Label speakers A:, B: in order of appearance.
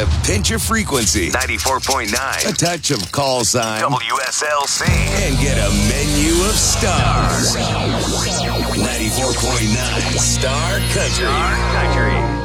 A: to pinch a frequency,
B: 94.9,
A: a touch of call sign,
B: WSLC,
A: and get a menu of stars. 94.9 Star Country.
B: Star Country.